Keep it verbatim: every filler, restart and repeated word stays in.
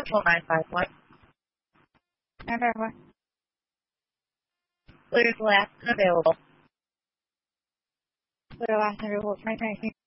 Central nine five one. nine five one. Clear is last and available. Clear last and available. twenty nineteen.